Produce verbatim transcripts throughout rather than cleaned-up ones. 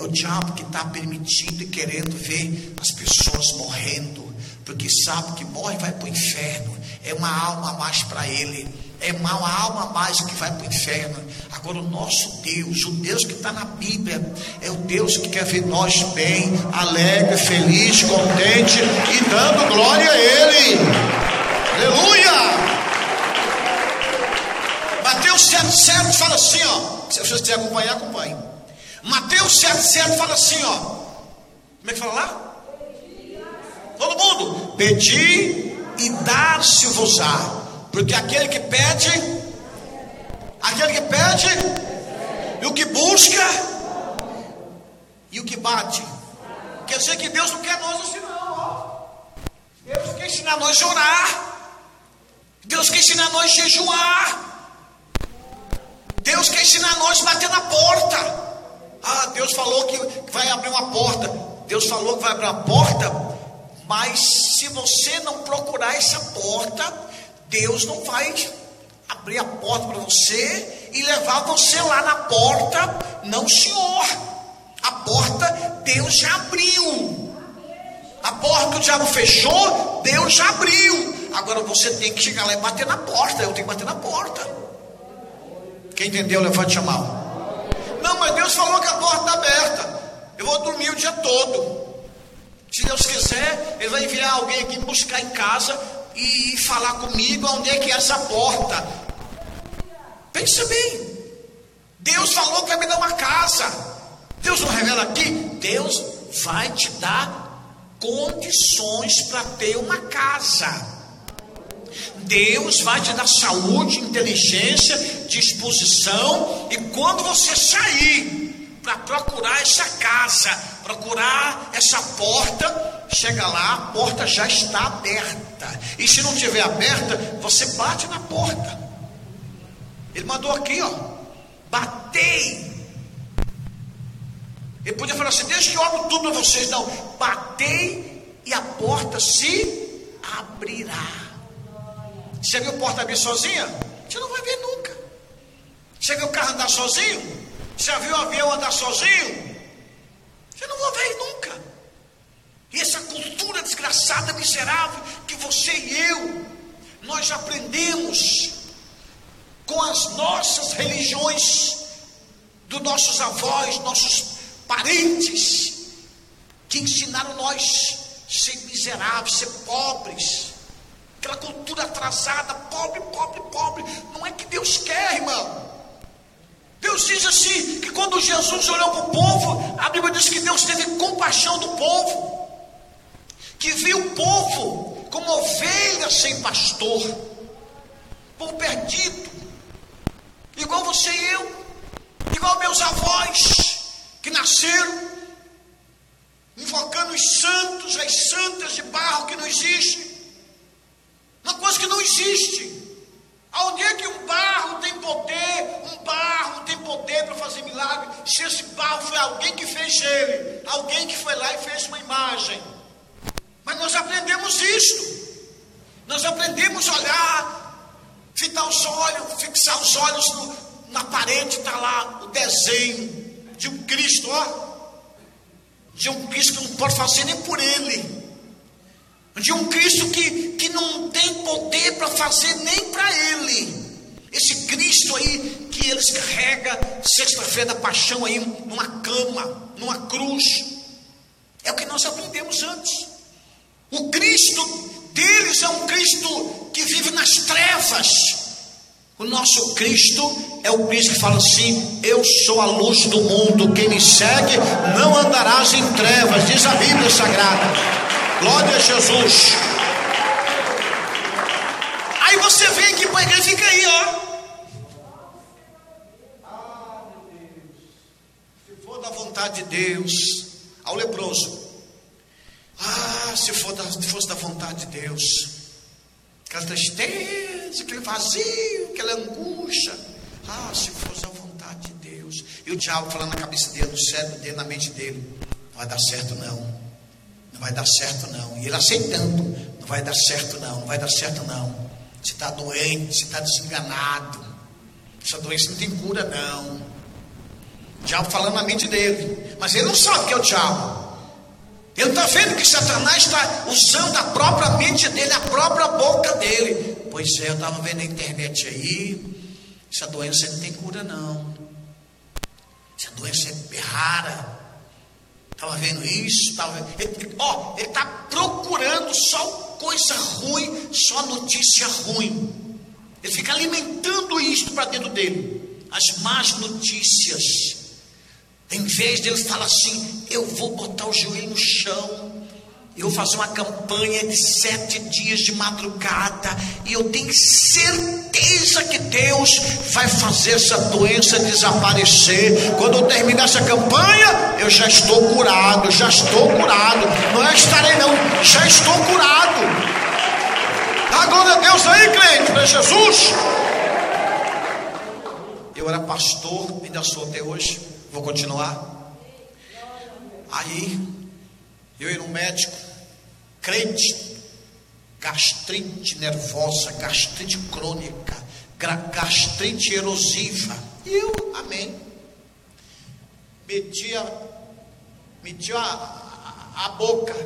o diabo que está permitindo e querendo ver as pessoas morrendo, porque sabe que morre e vai para o inferno. É uma alma a mais para ele, é uma alma a mais que vai para o inferno. Agora o nosso Deus, o Deus que está na Bíblia, é o Deus que quer ver nós bem, alegre, feliz, contente e dando glória a Ele. Aleluia! Mateus sete, sete fala assim, ó. Se você quiser acompanhar, acompanhe. Mateus sete, sete fala assim, ó. Como é que fala lá? Todo mundo. Pedi e dar-se-vos-á. Porque aquele que pede, aquele que pede, e o que busca, e o que bate. Quer dizer que Deus não quer nós assim não, ó. Deus quer ensinar nós a orar. Deus quer ensinar nós a jejuar. Deus quer ensinar nós a bater na porta. Ah, Deus falou que vai abrir uma porta. Deus falou que vai abrir uma porta, mas se você não procurar essa porta, Deus não vai abrir a porta para você e levar você lá na porta. Não, senhor. A porta Deus já abriu. A porta que o diabo fechou, Deus já abriu. Agora você tem que chegar lá e bater na porta. Eu tenho que bater na porta. Quem entendeu, levante a mão. Não, mas Deus falou que a porta está aberta. Eu vou dormir o dia todo. Se Deus quiser, Ele vai enviar alguém aqui me buscar em casa e falar comigo onde é que é essa porta. Pensa bem. Deus falou que vai me dar uma casa. Deus não revela aqui. Deus vai te dar condições para ter uma casa. Deus vai te dar saúde, inteligência, disposição. E quando você sair para procurar essa casa, procurar essa porta, chega lá, a porta já está aberta. E se não estiver aberta, você bate na porta. Ele mandou aqui, ó, batei. Ele podia falar assim: deixa que eu abro tudo para vocês. Não, batei e a porta se abrirá. Você viu a porta abrir sozinha? Você não vai ver nunca. Você viu o carro andar sozinho? Você já viu o avião andar sozinho? Você não vai ver nunca. E essa cultura desgraçada, miserável, que você e eu, nós aprendemos com as nossas religiões, dos nossos avós, nossos parentes, que ensinaram nós a ser miseráveis, ser pobres. Aquela cultura atrasada, pobre, pobre, pobre. Não é que Deus quer, irmão. Deus diz assim, que quando Jesus olhou para o povo, a Bíblia diz que Deus teve compaixão do povo, que viu o povo como ovelha sem pastor, povo perdido, igual você e eu, igual meus avós, que nasceram invocando os santos, as santas de barro que não existem. Uma coisa que não existe. Aonde é que um barro tem poder? Um barro tem poder para fazer milagre? Se esse barro foi alguém que fez ele, alguém que foi lá e fez uma imagem. Mas nós aprendemos isto. Nós aprendemos a olhar, fitar os olhos, fixar os olhos no, na parede, está lá o desenho de um Cristo, ó. De um Cristo que não pode fazer nem por ele. De um Cristo que, que não tem poder para fazer nem para ele. Esse Cristo aí que eles carregam sexta-feira da paixão aí numa cama, numa cruz. É o que nós aprendemos antes. O Cristo deles é um Cristo que vive nas trevas. O nosso Cristo é o Cristo que fala assim: eu sou a luz do mundo, quem me segue não andarás em trevas, diz a Bíblia Sagrada. Glória a Jesus. Aí você vem aqui para a igreja e fica aí, ó. Ah, meu Deus. Se for da vontade de Deus, ao leproso. Ah, se for da, se fosse da vontade de Deus. Aquela tristeza, aquele vazio, aquela angústia. Ah, se fosse da vontade de Deus. E o diabo falando na cabeça dele, no cérebro dele, na mente dele: não vai dar certo não. Não vai dar certo não. E ele aceitando: não vai dar certo não, não vai dar certo não. Você está doente, você está desenganado. Essa doença não tem cura não. O diabo falando na mente dele, mas ele não sabe que é o diabo. Ele está vendo que Satanás está usando a própria mente dele, a própria boca dele. Pois é, eu estava vendo na internet aí, essa doença não tem cura não. Essa doença é rara. Estava vendo isso, tava vendo. Ele, ó, ele está procurando só coisa ruim, só notícia ruim. Ele fica alimentando isso para dentro dele, as más notícias. Em vez dele falar assim, eu vou botar o joelho no chão, eu vou fazer uma campanha de sete dias de madrugada, e eu tenho certeza que Deus vai fazer essa doença desaparecer. Quando eu terminar essa campanha, eu já estou curado, já estou curado. Não é estarei não, já estou curado. Dá glória a Deus aí, crente, para Jesus. Eu era pastor, ainda sou até hoje, vou continuar. Aí eu ia no médico, crente, gastrite nervosa, gastrite crônica, gastrite erosiva. E eu, amém. Metia, metia a, a, a boca,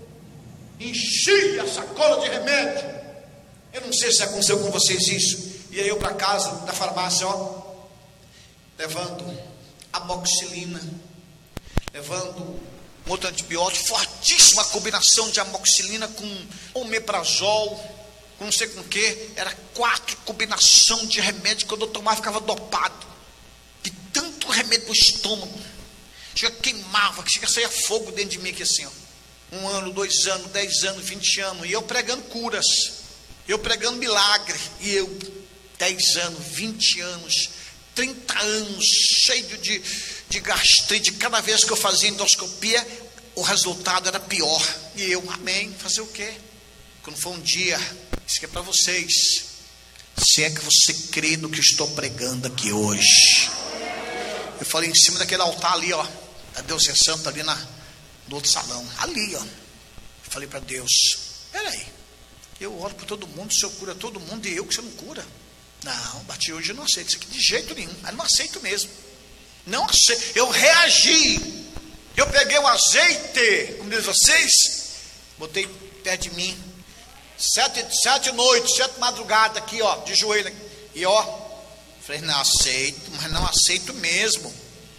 enchia a sacola de remédio. Eu não sei se aconteceu com vocês isso. E aí eu para casa da farmácia, ó, levando amoxicilina, levando um outro antibiótico, fortíssima combinação de amoxicilina com omeprazol, com não sei com o que, era quatro combinação de remédio. Quando eu tomava ficava dopado, de tanto remédio para o estômago, chega queimava, que chega a sair fogo dentro de mim aqui assim, ó. Um ano, dois anos, dez anos, vinte anos, e eu pregando curas, eu pregando milagre, e eu, dez anos, vinte anos, trinta anos, cheio de, de gastrite. Cada vez que eu fazia endoscopia, o resultado era pior. E eu, amém, fazer o quê? Quando foi um dia, isso aqui é para vocês, se é que você crê no que eu estou pregando aqui hoje. Eu falei em cima daquele altar ali, ó, a Deus é santo, ali na, no outro salão, ali, ó. Eu falei para Deus, peraí, eu oro por todo mundo, o Senhor cura todo mundo, e eu que você não cura? Não, bati hoje, eu não aceito isso aqui de jeito nenhum. Eu não aceito mesmo. Não aceito. Eu reagi. Eu peguei o azeite, como diz vocês, botei perto de mim. Sete, sete noites, sete madrugadas aqui, ó, de joelho. E ó, falei, não aceito, mas não aceito mesmo.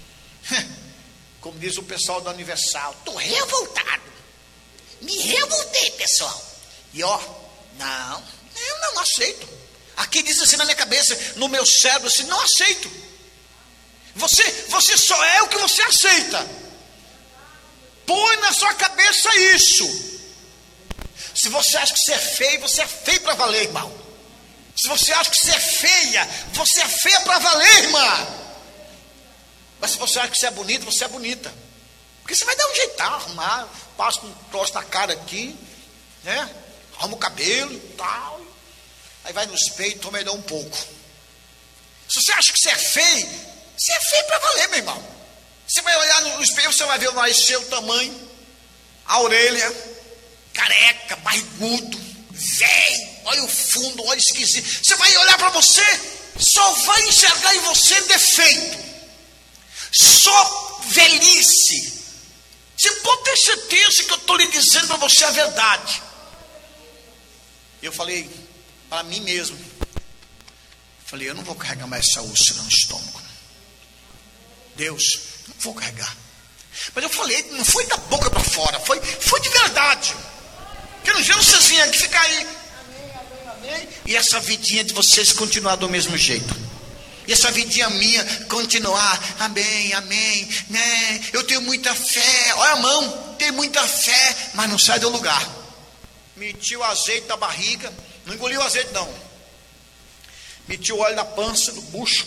Como diz o pessoal da Universal, tô revoltado. Me revoltei, pessoal. E ó, não, eu não aceito. Aqui diz assim na minha cabeça, no meu cérebro, assim, não aceito. Você, você só é o que você aceita. Põe na sua cabeça isso. Se você acha que você é feio, você é feio para valer, irmão. Se você acha que você é feia, você é feia para valer, irmã. Mas se você acha que você é bonita, você é bonita. Porque você vai dar um jeito, arrumar, passa um troço na cara aqui, né? Arruma o cabelo e tal. Aí vai no espelho e toma melhor um pouco. Se você acha que você é feio, você é feio para valer, meu irmão. Você vai olhar no espelho, você vai ver o nariz seu, o tamanho, a orelha, careca, barrigudo, velho, olha o fundo, olha esquisito. Você vai olhar para você, só vai enxergar em você defeito, só velhice. Você pode ter certeza que eu estou lhe dizendo para você a verdade. Eu falei para mim mesmo, falei, eu não vou carregar mais essa úlcera no estômago. Deus, não vou carregar. Mas eu falei, não foi da boca para fora, foi, foi de verdade. Porque não adianta vocês virem aqui ficar aí, amém, amém, amém, e essa vidinha de vocês continuar do mesmo jeito. E essa vidinha minha continuar, amém, amém, né? Eu tenho muita fé, olha a mão, tenho muita fé, mas não sai do lugar. Meti o azeite na barriga, não engoli o azeite não. Meti o óleo na pança, no bucho.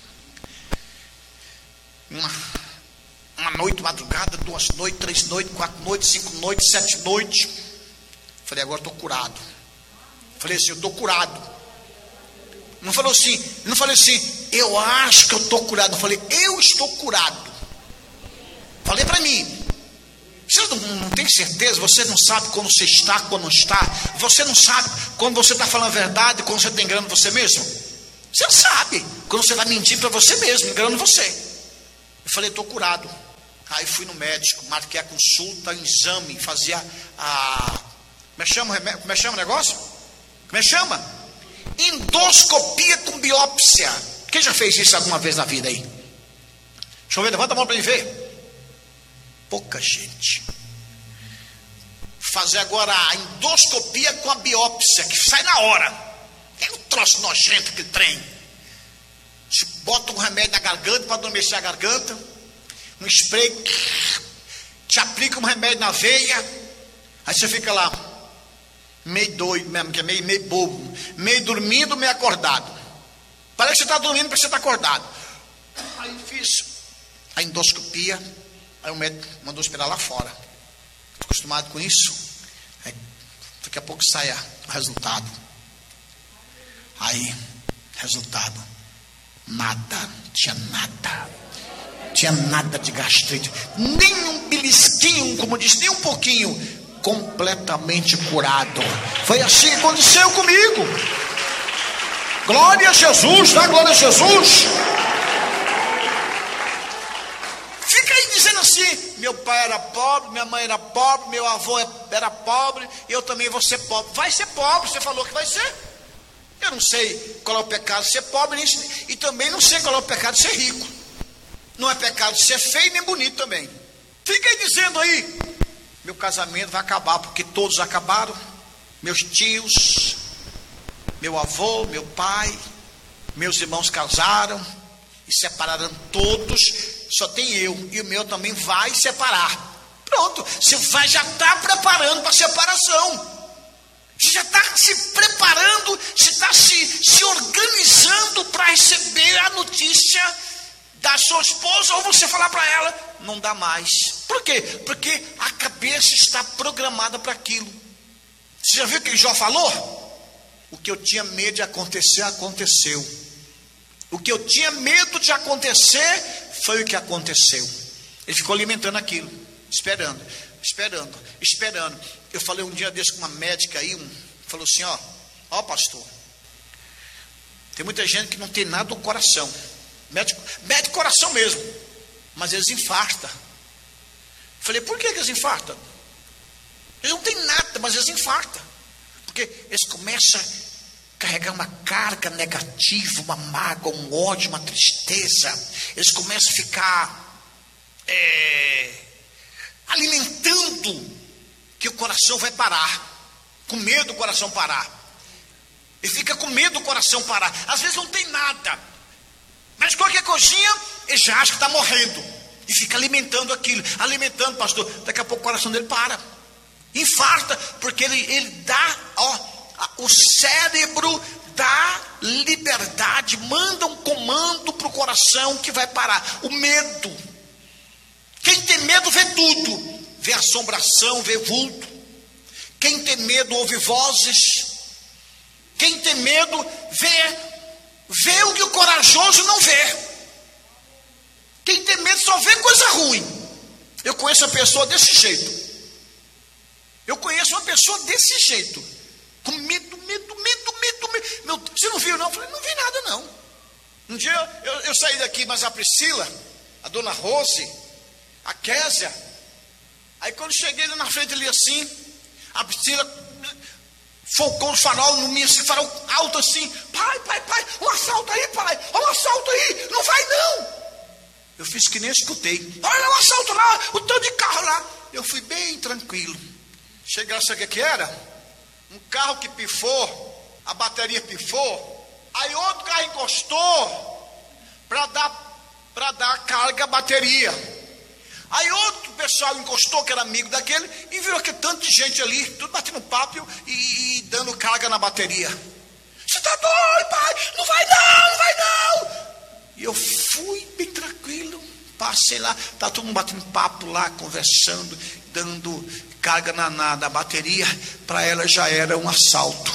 Uma, uma noite, madrugada, duas noites, três noites, quatro noites, cinco noites, sete noites. Falei, agora estou curado. Falei assim, eu estou curado. Não falou assim, não falei assim, eu acho que eu estou curado. Eu falei, eu estou curado. Falei para mim. Você não, não tem certeza, você não sabe quando você está, quando não está. Você não sabe quando você está falando a verdade, quando você está enganando você mesmo. Você não sabe quando você vai mentir para você mesmo, enganando você. Eu falei, estou curado. Aí fui no médico, marquei a consulta, o exame, fazia a... Como é que chama, como é que chama o negócio? Como é que chama? Endoscopia com biópsia. Quem já fez isso alguma vez na vida aí? Deixa eu ver, levanta a mão para mim ver. Pouca gente. Fazer agora a endoscopia com a biópsia, que sai na hora. É um troço nojento aquele trem. Te bota um remédio na garganta para adormecer a garganta, um spray, te aplica um remédio na veia, aí você fica lá, meio doido mesmo, que é meio, meio bobo, meio dormindo, meio acordado. Parece que você está dormindo, parece que você está acordado. Aí fiz a endoscopia, aí o médico mandou esperar lá fora. Estou acostumado com isso. Aí, daqui a pouco sai o resultado. Aí, resultado, nada, tinha nada, tinha nada de gastrite, nem um belisquinho, como disse, nem um pouquinho, completamente curado. Foi assim que aconteceu comigo. Glória a Jesus, dá glória a Jesus. Fica aí dizendo assim, meu pai era pobre, minha mãe era pobre, meu avô era pobre, eu também vou ser pobre. Vai ser pobre, você falou que vai ser. Eu não sei qual é o pecado de ser pobre, e também não sei qual é o pecado de ser rico. Não é pecado de ser feio nem bonito também. Fica aí dizendo aí, meu casamento vai acabar, porque todos acabaram. Meus tios, meu avô, meu pai, meus irmãos casaram e separaram todos, só tem eu, e o meu também vai separar. Pronto, você vai, já está preparando para a separação. Você já está se preparando, você está se, se organizando para receber a notícia da sua esposa, ou você falar para ela, não dá mais. Por quê? Porque a cabeça está programada para aquilo. Você já viu o que Jó falou? O que eu tinha medo de acontecer, aconteceu. O que eu tinha medo de acontecer, foi o que aconteceu. Ele ficou alimentando aquilo, esperando, esperando, esperando. Eu falei um dia desse com uma médica aí, um, falou assim, ó, ó pastor, tem muita gente que não tem nada no coração, médico, médico coração mesmo, mas eles infartam. Falei, por que, que eles infartam? Eles não têm nada, mas eles infartam, porque eles começam a carregar uma carga negativa, uma mágoa, um ódio, uma tristeza. Eles começam a ficar é, alimentando, que o coração vai parar, com medo do coração parar. Ele fica com medo do coração parar. Às vezes não tem nada, mas qualquer coisinha ele já acha que está morrendo, e fica alimentando aquilo, alimentando, pastor. Daqui a pouco o coração dele para, infarta, porque ele, ele dá, ó, o cérebro dá liberdade, manda um comando para o coração que vai parar. O medo, quem tem medo vê tudo, vê assombração, vê vulto. Quem tem medo ouve vozes. Quem tem medo vê, vê o que o corajoso não vê. Quem tem medo só vê coisa ruim. Eu conheço uma pessoa desse jeito. Eu conheço uma pessoa desse jeito, com medo, medo, medo, medo, medo. Meu, você não viu não? Eu falei, não vi nada não. Um dia eu, eu, eu saí daqui, mas a Priscila, a dona Rose, a Késia, aí quando cheguei ali na frente ali assim, a Priscila focou o farol no mim, assim, farol alto assim, pai, pai, pai, um assalto aí, pai, olha um assalto aí, não vai não. Eu fiz que nem escutei, olha um assalto lá, o tanto de carro lá. Eu fui bem tranquilo. Chegaram, sabe o que era? Um carro que pifou, a bateria pifou, aí outro carro encostou para dar, para dar carga à bateria. Aí outro pessoal encostou, que era amigo daquele, e viu que tanta gente ali, tudo batendo papo e, e dando carga na bateria. Você está doido, pai? Não vai não, não vai não. E eu fui bem tranquilo, passei lá, tá todo mundo batendo papo lá, conversando, dando carga na, na, na bateria. Para ela já era um assalto.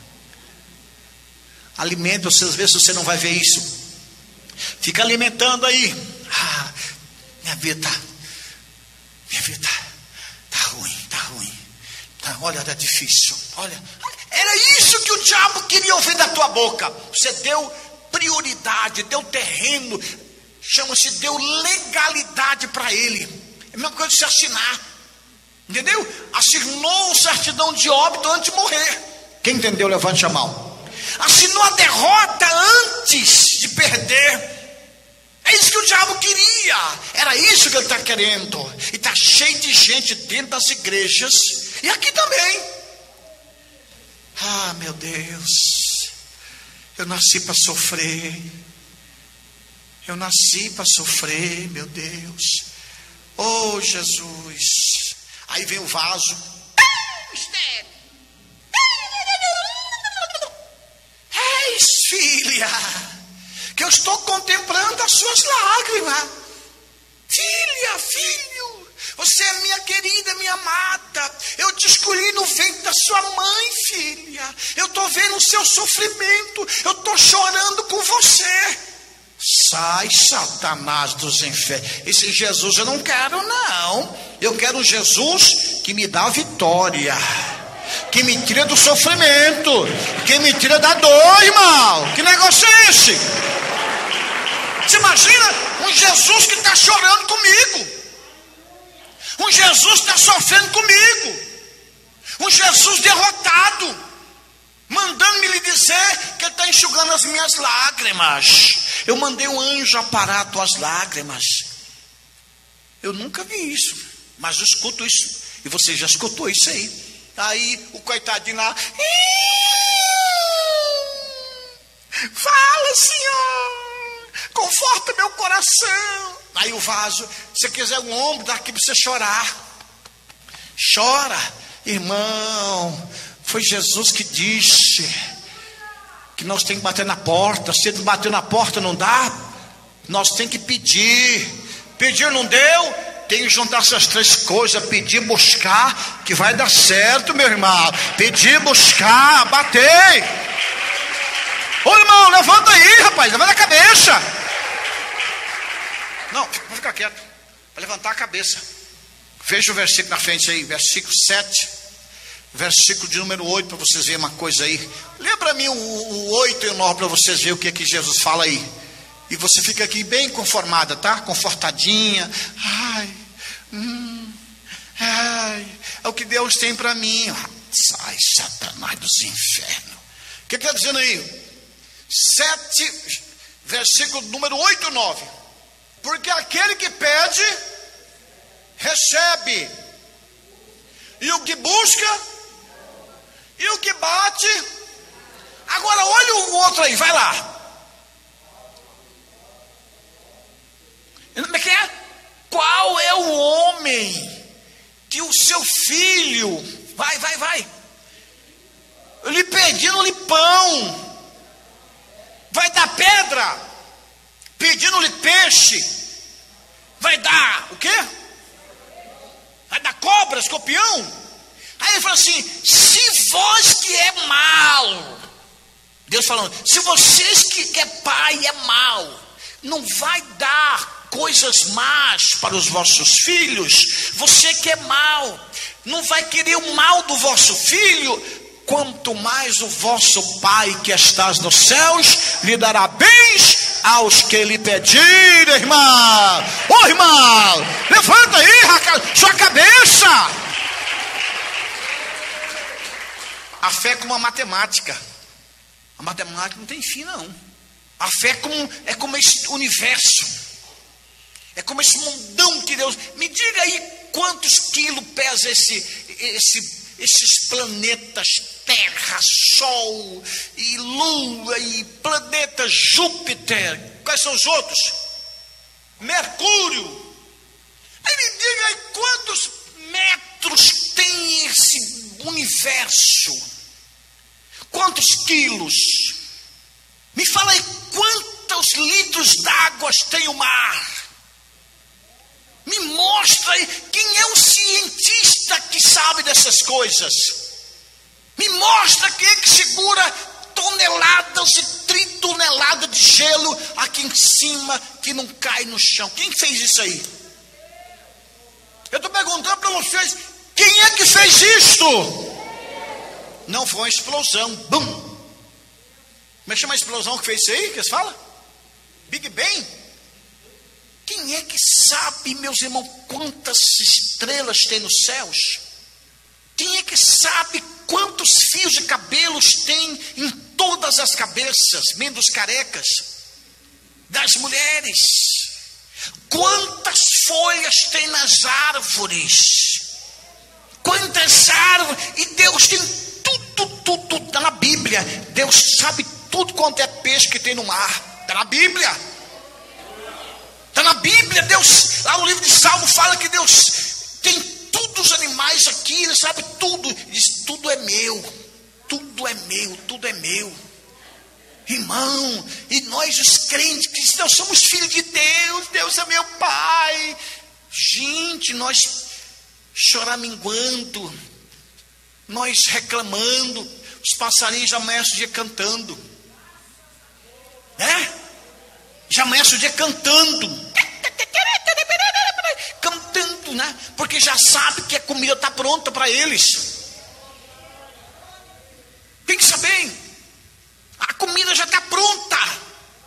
Alimenta, às vezes você não vai ver isso. Fica alimentando aí. Ah, minha vida tá, minha vida tá, tá ruim, tá ruim. Tá, olha, tá difícil. Olha, era isso que o diabo queria ouvir da tua boca. Você deu prioridade, deu terreno, chama-se, deu legalidade para ele. É a mesma coisa de se assinar, entendeu? Assinou certidão de óbito antes de morrer. Quem entendeu, levante a mão. Assinou a derrota antes de perder. É isso que o diabo queria. Era isso que ele está querendo. E está cheio de gente dentro das igrejas e aqui também. Ah, meu Deus, eu nasci para sofrer. Eu nasci para sofrer, meu Deus. Oh, Jesus. Aí vem o vaso. Eis, filha, que eu estou contemplando as suas lágrimas. Filha, filho, você é minha querida, minha amada. Eu te escolhi no ventre da sua mãe, filha. Eu estou vendo o seu sofrimento. Eu estou chorando com você. Sai, Satanás dos infernos. Esse Jesus eu não quero, não. Eu quero um Jesus que me dá vitória, que me tira do sofrimento, que me tira da dor, irmão. Que negócio é esse? Você imagina um Jesus que está chorando comigo, um Jesus que está sofrendo comigo, um Jesus derrotado, mandando-me lhe dizer que ele está enxugando as minhas lágrimas. Eu mandei um anjo aparar as tuas lágrimas. Eu nunca vi isso, mas eu escuto isso, e você já escutou isso aí. Aí o coitadinho lá, fala, Senhor, conforta meu coração. Aí o vaso, se você quiser um ombro, dá aqui para você chorar. Chora, irmão. Foi Jesus que disse que nós temos que bater na porta. Se ele bater na porta não dá, nós temos que pedir. Pedir não deu, tem que juntar essas três coisas: pedir, buscar, que vai dar certo, meu irmão. Pedir, buscar, bater. Ô irmão, levanta aí, rapaz, levanta a cabeça. Não, vou ficar quieto. Vai levantar a cabeça. Veja o versículo na frente aí, versículo sete, versículo de número oito, para vocês verem uma coisa aí. Lê para mim o, o oito e o nove, para vocês verem o que é que Jesus fala aí. E você fica aqui bem conformada, tá? Confortadinha. Ai, hum, ai, é o que Deus tem para mim. Sai, Satanás dos infernos. O que está dizendo aí? sete, versículo número oito e nove. Porque aquele que pede, recebe. E o que busca, e o que bate. Agora olha o outro aí, vai lá. Como é que é? Qual é o homem que o seu filho, vai, vai, vai, lhe pedindo-lhe pão, vai dar pedra? Pedindo-lhe peixe, vai dar o quê? Vai dar cobra, escorpião? Aí ele fala assim: se vós que é mal, Deus falando, se vocês que é pai é mal, não vai dar coisas más para os vossos filhos, você que é mal, não vai querer o mal do vosso filho, quanto mais o vosso Pai que estás nos céus lhe dará bens aos que lhe pedirem, irmão. Ô oh, irmão, levanta aí sua cabeça. A fé é como a matemática. A matemática não tem fim, não. A fé é como, é como esse universo, é como esse mundão que Deus. Me diga aí quantos quilos pesa esse, esse, esses planetas, Terra, Sol e Lua e planeta Júpiter. Quais são os outros? Mercúrio. Aí me diga aí quantos metros tem esse universo? Quantos quilos? Me fala aí quantos litros d'água tem o mar? Me mostra aí quem é o cientista que sabe dessas coisas. Me mostra quem é que segura toneladas e tritoneladas de gelo aqui em cima que não cai no chão. Quem fez isso aí? Eu estou perguntando para vocês, quem é que fez isto? Não foi uma explosão, bum. Como é que chama a explosão que fez isso aí, que eles falam? Big Bang? Quem é que sabe, meus irmãos, quantas estrelas tem nos céus? Quem é que sabe quantos fios de cabelos tem em todas as cabeças, menos carecas, das mulheres? Quantas folhas tem nas árvores? Quantas árvores? E Deus tem tudo, tudo, tudo. Está na Bíblia. Deus sabe tudo quanto é peixe que tem no mar. Está na Bíblia. Está na Bíblia. Deus, lá no livro de Salmo, fala que Deus tem todos os animais aqui. Ele sabe tudo. Ele diz: tudo é meu. Tudo é meu. Tudo é meu. Irmão, e nós os crentes, que nós somos filhos de Deus. Deus é meu Pai. Gente, nós choraminguando, nós reclamando, os passarinhos já amanhecem o dia cantando, né? Já amanhece o dia cantando, cantando, né? Porque já sabe que a comida está pronta para eles. Pensa bem, a comida já está pronta.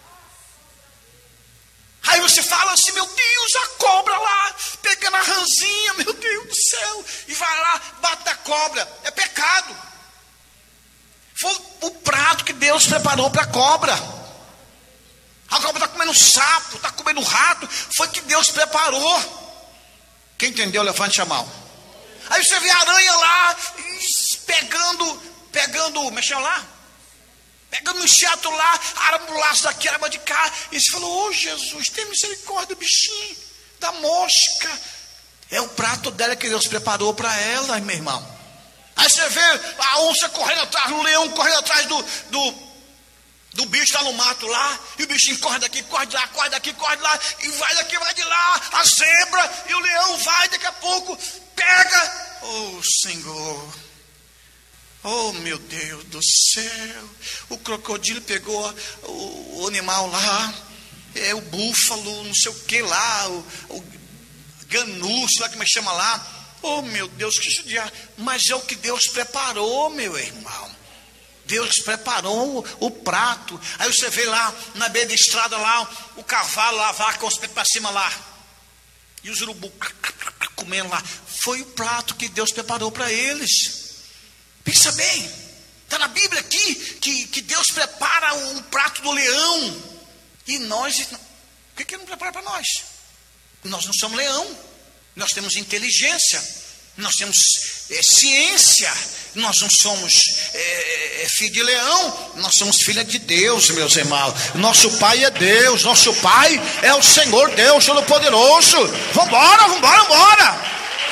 Aí você fala assim: meu Deus, a cobra lá, pegando a rãzinha, meu Deus do céu, e vai lá, bate a cobra. É pecado. Foi o prato que Deus preparou para a cobra. A cobra está comendo sapo, está comendo rato, foi que Deus preparou. Quem entendeu, levante a mão. Aí você vê a aranha lá, pegando, pegando, mexendo lá, pegando um inseto lá, arma um laço daqui, arma de cá. E você falou: oh Jesus, tem misericórdia, bichinho, da mosca. É o prato dela que Deus preparou para ela, meu irmão. Aí você vê a onça correndo atrás, o leão correndo atrás do, do, do bicho, está no mato lá. E o bichinho corre daqui, corre de lá, corre daqui, corre de lá. E vai daqui, vai de lá. A zebra e o leão vai, daqui a pouco pega. Oh Senhor, oh meu Deus do céu, o crocodilo pegou o, o animal lá, é o búfalo, não sei o que lá, o, o ganu, sei lá como é que chama lá. Oh meu Deus, que judiar. Mas é o que Deus preparou, meu irmão. Deus preparou o, o prato. Aí você vê lá na beira da estrada lá, o cavalo lá, a vaca com os pés para cima lá, e os urubu comendo lá. Foi o prato que Deus preparou para eles. Pensa bem, está na Bíblia aqui que, que Deus prepara o, o prato do leão. E nós, o que, que Ele não prepara para nós? Nós não somos leão. Nós temos inteligência, nós temos é, ciência, nós não somos é, é, filho de leão, nós somos filha de Deus, meus irmãos. Nosso Pai é Deus, nosso Pai é o Senhor Deus Todo-Poderoso. Vambora, vambora, vambora.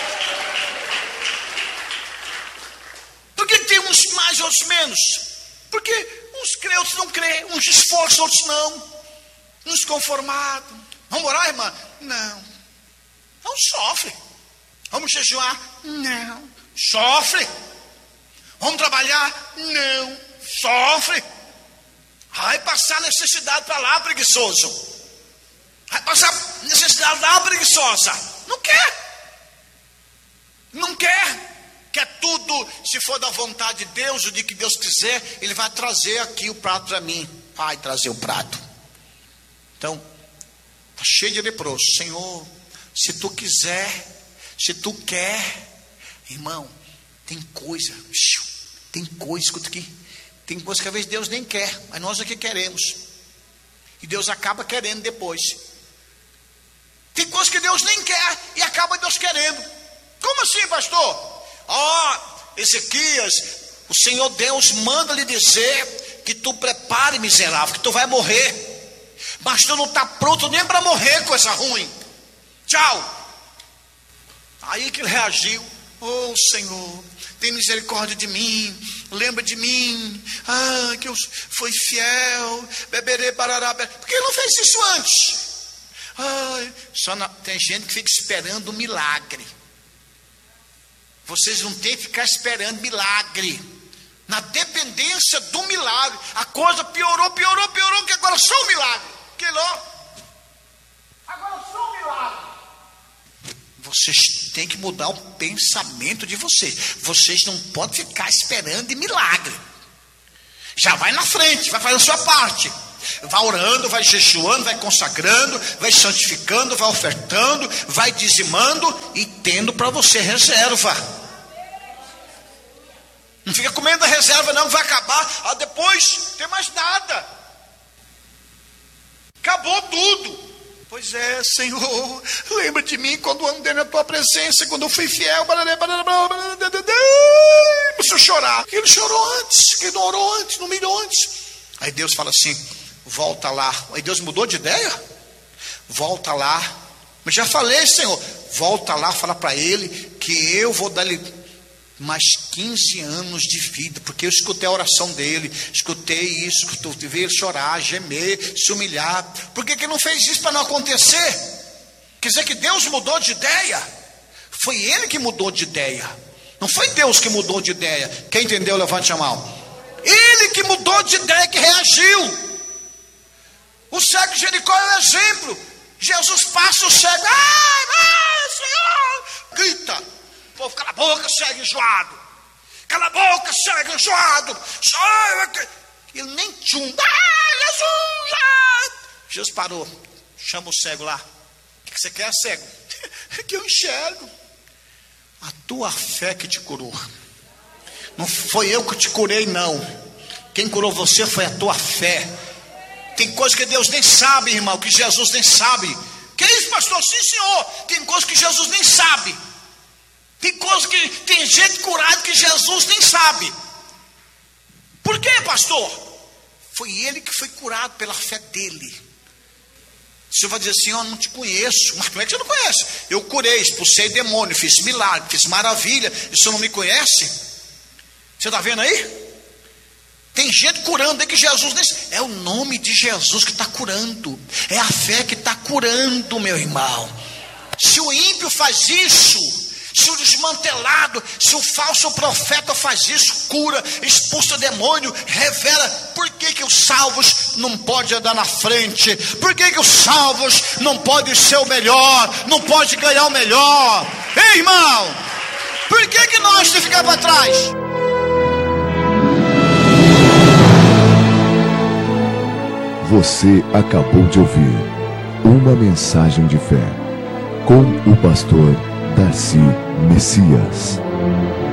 Por que temos mais ou menos? Porque uns crê, outros não crê, uns esforçam, outros não, uns conformados. Vamos orar, irmã? Não. Não sofre. Vamos jejuar? Não. Sofre. Vamos trabalhar? Não. Sofre. Vai passar necessidade para lá, preguiçoso. Vai passar necessidade lá, preguiçosa. Não quer. Não quer. Quer tudo. Se for da vontade de Deus, o dia que Deus quiser, Ele vai trazer aqui o prato para mim. Vai trazer o prato. Então, está cheio de leproso. Senhor, se tu quiser, se tu quer, irmão, tem coisa, tem coisa, escuta aqui, tem coisa que às vezes Deus nem quer, mas nós aqui queremos, e Deus acaba querendo depois. Tem coisa que Deus nem quer, e acaba Deus querendo. Como assim, pastor? Ó, oh, Ezequias, o Senhor Deus manda lhe dizer que tu prepare, miserável, que tu vai morrer, mas tu não está pronto nem para morrer, coisa ruim. Tchau. Aí que ele reagiu: oh Senhor, tem misericórdia de mim, lembra de mim, ah, que eu fui fiel, beberei, barará, beberê. Por que ele não fez isso antes? Ah, só na, tem gente que fica esperando o milagre. Vocês não têm que ficar esperando milagre. Na dependência do milagre, a coisa piorou, piorou, piorou, que agora só o milagre. Que louco. Agora só o milagre. Vocês têm que mudar o pensamento de vocês. Vocês não podem ficar esperando de milagre. Já vai na frente, vai fazer a sua parte. Vai orando, vai jejuando, vai consagrando, vai santificando, vai ofertando, vai dizimando e tendo para você reserva. Não fica comendo a reserva não, vai acabar, ah, depois não tem mais nada. Acabou tudo. Pois é, Senhor, lembra de mim quando andei na tua presença, quando eu fui fiel. Começou a chorar. Ele chorou antes, que não orou antes, não mirou antes. Aí Deus fala assim, volta lá. Aí Deus mudou de ideia? Volta lá. Mas já falei, Senhor, volta lá, fala para ele que eu vou dar-lhe mais quinze anos de vida, porque eu escutei a oração dele, escutei isso, escutei ver ele chorar, gemer, se humilhar. Por que que ele não fez isso para não acontecer? Quer dizer que Deus mudou de ideia? Foi ele que mudou de ideia, não foi Deus que mudou de ideia. Quem entendeu, levante a mão. Ele que mudou de ideia, que reagiu. O cego de Jericó é um exemplo. Jesus passa o cego, ai, ai, Senhor, grita. O povo, cala a boca, cego enjoado. Cala a boca, cego enjoado. Ele nem tchum. Ah, Jesus! Jesus parou. Chama o cego lá. O que você quer, cego? Que eu enxergo. A tua fé que te curou. Não foi eu que te curei, não. Quem curou você foi a tua fé. Tem coisa que Deus nem sabe, irmão, que Jesus nem sabe. Que isso, pastor? Sim, senhor. Tem coisa que Jesus nem sabe. Tem coisa que tem gente curada que Jesus nem sabe. Por quê, pastor? Foi ele que foi curado pela fé dele. Você vai dizer assim, eu não te conheço. Mas como é que você não conhece? Eu curei, expulsei demônio, fiz milagre, fiz maravilha. E você não me conhece? Você está vendo aí? Tem gente curando aí que Jesus nem... É o nome de Jesus que está curando. É a fé que está curando, meu irmão. Se o ímpio faz isso, se o desmantelado, se o falso profeta faz isso, cura, expulsa demônio, revela, por que que os salvos não podem andar na frente? Por que que os salvos não podem ser o melhor, não podem ganhar o melhor? Ei, irmão, por que que nós temos que ficar para trás? Você acabou de ouvir uma mensagem de fé com o pastor Darcy Messias.